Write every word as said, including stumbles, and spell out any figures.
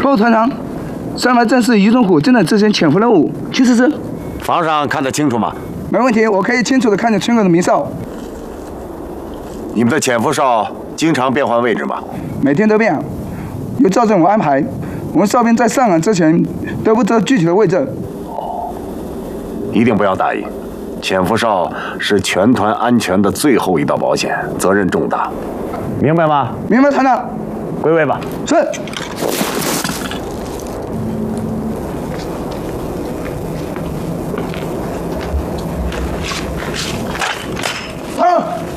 报告团长，上来正是移动火箭的这些潜伏任务，去试试。 房上看得清楚吗？ 没问题，我可以清楚的看见村口的鸣哨。 你们的潜伏哨经常变换位置吗？ 每天都变，有照着我安排。我们哨兵在上岸之前都不知道具体的位置。 一定不要大意，潜伏哨是全团安全的最后一道保险，责任重大，明白吗？ 明白，团长。 归位吧。 是。啊！